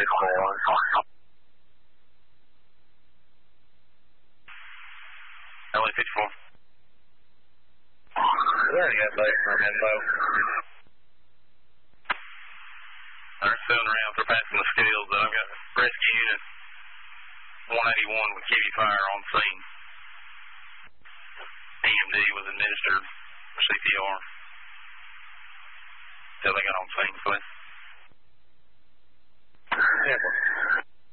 LA 54. There you go, buddy, from info. They're filling around. They're passing the scales. I've got rescue unit 181 with Kiwi Fire on scene. EMD was administered for CPR. Till they got on scene, please. Yeah,